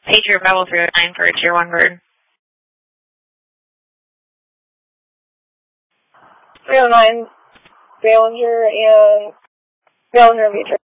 Patriot Bravo 309 for a Tier 1 bird. 309, Ballinger and Patriot.